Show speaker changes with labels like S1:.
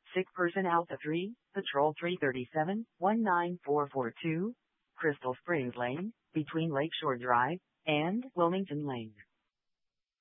S1: Sick person Alpha 3, Patrol 337, 19442, Crystal Springs Lane, between Lakeshore Drive and Wilmington Lane.